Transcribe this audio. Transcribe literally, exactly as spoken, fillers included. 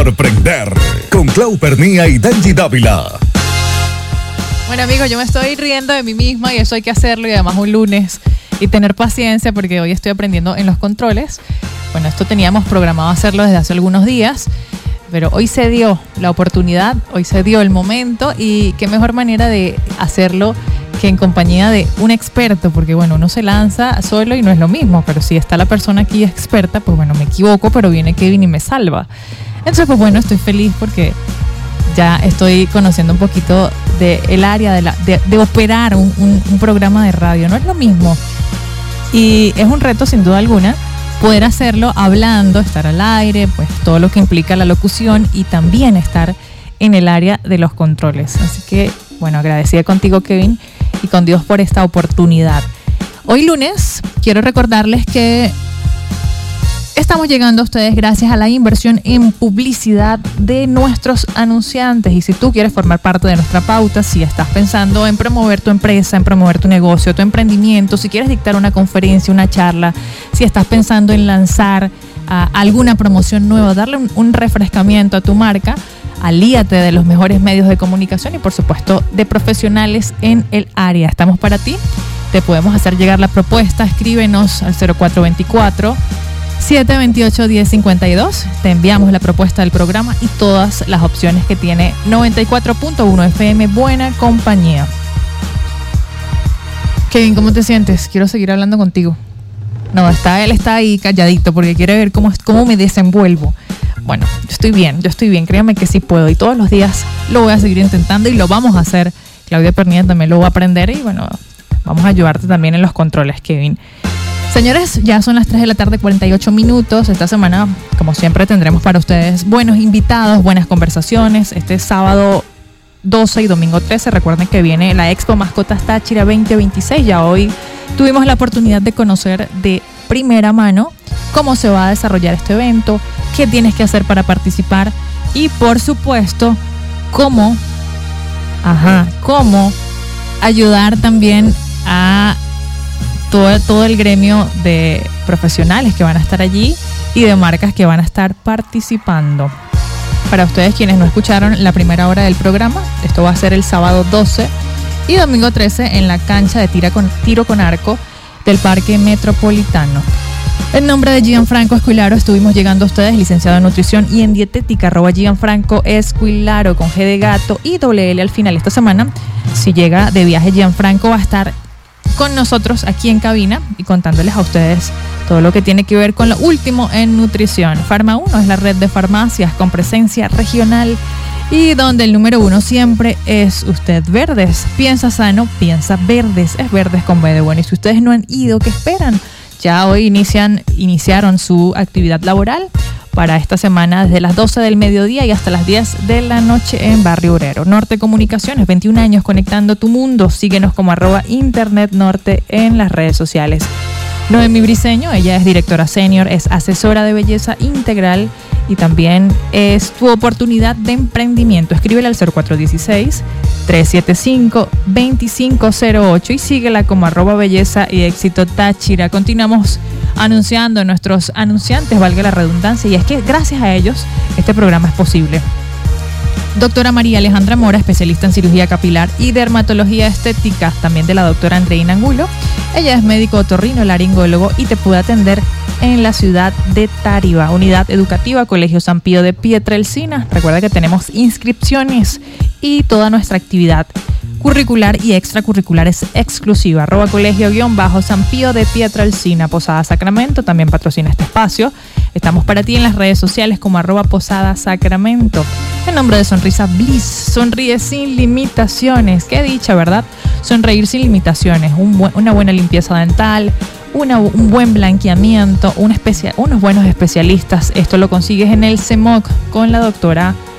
Sorprender con Clau Pernía y Dangy Dávila. Bueno, amigos, yo me estoy riendo de mí misma y eso hay que hacerlo, y además un lunes, y tener paciencia porque hoy estoy aprendiendo en los controles. Bueno, esto teníamos programado hacerlo desde hace algunos días, pero hoy se dio la oportunidad, hoy se dio el momento, y qué mejor manera de hacerlo que en compañía de un experto, porque bueno, uno se lanza solo y no es lo mismo, pero si está la persona aquí experta, pues bueno, me equivoco, pero viene Kevin y me salva. Entonces, pues bueno, estoy feliz porque ya estoy conociendo un poquito del área de, la, de, de operar un, un, un programa de radio. No es lo mismo, y es un reto sin duda alguna poder hacerlo hablando, estar al aire, pues todo lo que implica la locución, y también estar en el área de los controles. Así que, bueno, agradecida contigo, Kevin, y con Dios por esta oportunidad. Hoy lunes, quiero recordarles que estamos llegando a ustedes gracias a la inversión en publicidad de nuestros anunciantes. Y si tú quieres formar parte de nuestra pauta, si estás pensando en promover tu empresa, en promover tu negocio, tu emprendimiento, si quieres dictar una conferencia, una charla, si estás pensando en lanzar uh, alguna promoción nueva, darle un, un refrescamiento a tu marca, alíate de los mejores medios de comunicación y, por supuesto, de profesionales en el área. Estamos para ti. Te podemos hacer llegar la propuesta. Escríbenos al cero cuatro dos cuatro, siete dos ocho, uno cero cinco dos. Te enviamos la propuesta del programa y todas las opciones que tiene noventa y cuatro punto uno F M. Buena compañía. Kevin, ¿cómo te sientes? Quiero seguir hablando contigo. No, está, él está ahí calladito porque quiere ver cómo, cómo me desenvuelvo. Bueno, yo estoy bien, yo estoy bien, créame que sí puedo, y todos los días lo voy a seguir intentando y lo vamos a hacer. Claudia Pernía también lo va a aprender, y bueno, vamos a ayudarte también en los controles, Kevin. Señores, ya son las tres de la tarde, cuarenta y ocho minutos. Esta semana, como siempre, tendremos para ustedes buenos invitados, buenas conversaciones. Este sábado doce y domingo trece, recuerden que viene la Expo Mascotas Táchira veinte veintiséis. Ya hoy tuvimos la oportunidad de conocer de primera mano cómo se va a desarrollar este evento, qué tienes que hacer para participar y, por supuesto, cómo, ajá, cómo ayudar también a todo, todo el gremio de profesionales que van a estar allí y de marcas que van a estar participando. Para ustedes quienes no escucharon la primera hora del programa, esto va a ser el sábado doce y domingo trece en la cancha de tira con, tiro con arco del Parque Metropolitano. En nombre de Gianfranco Esquilaro estuvimos llegando a ustedes, licenciado en nutrición y en dietética, arroba Gianfranco Esquilaro con G de gato y doble L al final. Esta semana, si llega de viaje Gianfranco, va a estar con nosotros aquí en cabina y contándoles a ustedes todo lo que tiene que ver con lo último en nutrición. Farma uno es la red de farmacias con presencia regional y donde el número uno siempre es usted. Verdes, piensa sano, piensa Verdes, es Verdes con B de bueno. Y si ustedes no han ido, ¿qué esperan? Ya hoy inician, iniciaron su actividad laboral para esta semana desde las doce del mediodía y hasta las diez de la noche en Barrio Obrero. Norte Comunicaciones, veintiún años conectando tu mundo. Síguenos como arroba Internet Norte en las redes sociales. Noemi Briceño, ella es directora senior, es asesora de belleza integral y también es tu oportunidad de emprendimiento. Escríbele al cero cuatro uno seis, tres siete cinco, dos cinco cero ocho y síguela como arroba belleza y éxito Táchira. Continuamos anunciando a nuestros anunciantes, valga la redundancia, y es que gracias a ellos este programa es posible. Doctora María Alejandra Mora, especialista en cirugía capilar y dermatología estética, también de la doctora Andreina Angulo. Ella es médico otorrinolaringólogo y te puede atender en la ciudad de Tariba. Unidad Educativa Colegio San Pío de Pietrelcina. Recuerda que tenemos inscripciones y toda nuestra actividad curricular y extracurricular es exclusiva. Arroba colegio guión bajo San Pío de Pietrelcina. Posada Sacramento también patrocina este espacio. Estamos para ti en las redes sociales como arroba Posada Sacramento. En nombre de Sonrisa Bliss, sonríe sin limitaciones. Qué dicha, ¿verdad? Sonreír sin limitaciones. Un buen, una buena limpieza dental, una, un buen blanqueamiento, un especia, unos buenos especialistas. Esto lo consigues en el C E M O C con la doctora